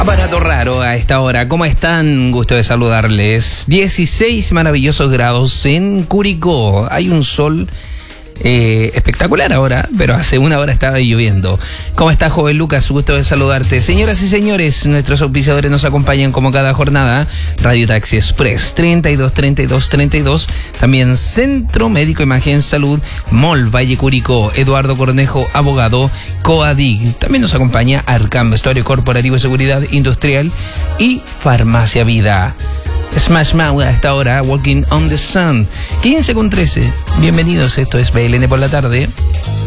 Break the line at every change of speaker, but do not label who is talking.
Aparato raro a esta hora. ¿Cómo están? Gusto de saludarles. 16 maravillosos grados en Curicó. Hay un sol espectacular ahora, pero hace una hora estaba lloviendo. ¿Cómo está, joven Lucas? Gusto de saludarte. Señoras y señores, nuestros auspiciadores nos acompañan como cada jornada. Radio Taxi Express 323232. También Centro Médico Imagen Salud, Mall Valle Curicó, Eduardo Cornejo, abogado, Coadig. También nos acompaña Arcam, Vestuario Corporativo y Seguridad Industrial y Farmacia Vida. Smash Mouth a esta hora, Walking on the Sun, 15:13. Bienvenidos, esto es BLN por la tarde.